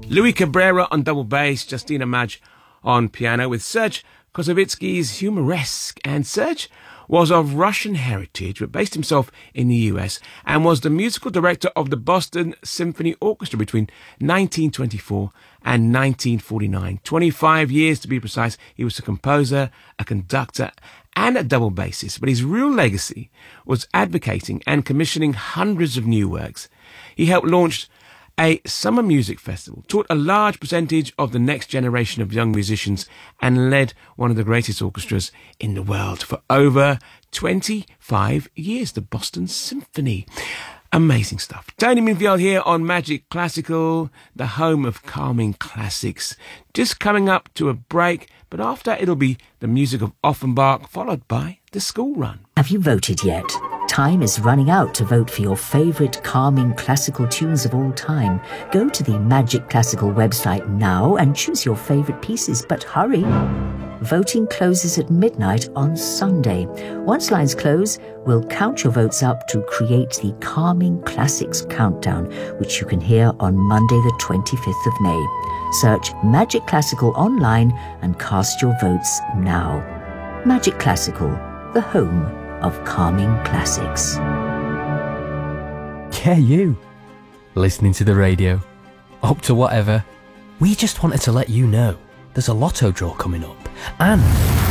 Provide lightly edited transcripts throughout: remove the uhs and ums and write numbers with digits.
Louis Cabrera on double bass, Justina Maj on piano, with Serge Kosovitsky's humoresque. And Serge was of Russian heritage, but based himself in the US, and was the musical director of the Boston Symphony Orchestra between 1924 and 1949. 25 years to be precise. He was a composer, a conductor, and a double bassist, but his real legacy was advocating and commissioning hundreds of new works. He helped launch a summer music festival, taught a large percentage of the next generation of young musicians, and led one of the greatest orchestras in the world for over 25 years, the Boston Symphony. Amazing stuff. Tony Minfield here on Magic Classical, the home of calming classics. Just coming up to a break, but after it'll be the music of Offenbach, followed by the school run. Have you voted yet? Time is running out to vote for your favourite calming classical tunes of all time. Go to the Magic Classical website now and choose your favourite pieces, but hurry. Voting closes at midnight on Sunday. Once lines close, we'll count your votes up to create the Calming Classics Countdown, which you can hear on Monday the 25th of May. Search Magic Classical online and cast your votes now. Magic Classical, the home of calming classics. Yeah, you. Listening to the radio. Up to whatever. We just wanted to let you know there's a lotto draw coming up. And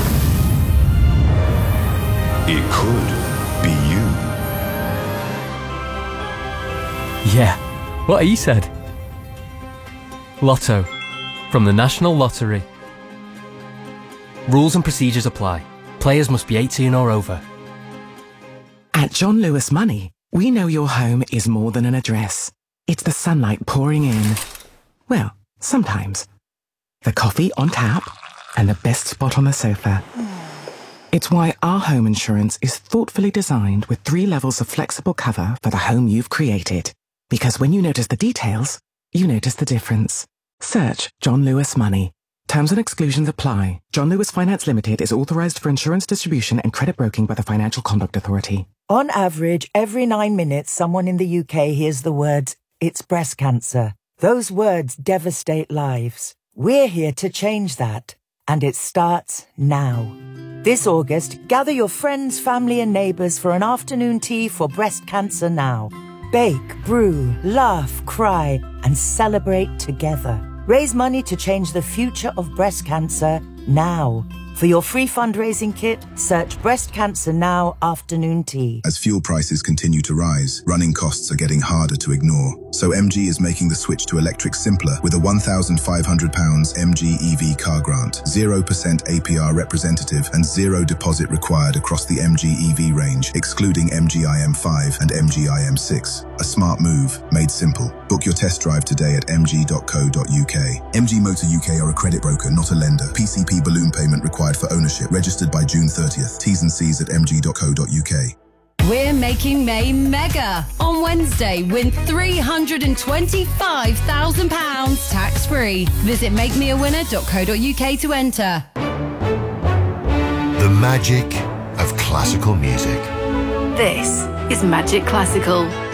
it could be you. Yeah, what he said. Lotto. From the National Lottery. Rules and procedures apply. Players must be 18 or over. At John Lewis Money, we know your home is more than an address. It's the sunlight pouring in. Well, sometimes. The coffee on tap and the best spot on the sofa. It's why our home insurance is thoughtfully designed with 3 levels of flexible cover for the home you've created. Because when you notice the details, you notice the difference. Search John Lewis Money. Terms and exclusions apply. John Lewis Finance Limited is authorized for insurance distribution and credit broking by the Financial Conduct Authority. On average, every 9 minutes, someone in the UK hears the words, "It's breast cancer." Those words devastate lives. We're here to change that. And it starts now. This August, gather your friends, family and neighbours for an afternoon tea for breast cancer now. Bake, brew, laugh, cry and celebrate together. Raise money to change the future of breast cancer now. For your free fundraising kit, search Breast Cancer Now Afternoon Tea. As fuel prices continue to rise, running costs are getting harder to ignore. So MG is making the switch to electric simpler with a £1,500 MG EV car grant, 0% APR representative and 0 deposit required across the MG EV range, excluding MG IM5 and MG IM6. A smart move, made simple. Book your test drive today at mg.co.uk. MG Motor UK are a credit broker, not a lender. PCP balloon payment required for ownership. Registered by June 30th. T's and C's at mg.co.uk. We're making May mega. On Wednesday, win £325,000 tax-free. Visit makemeawinner.co.uk to enter. The magic of classical music. This is Magic Classical.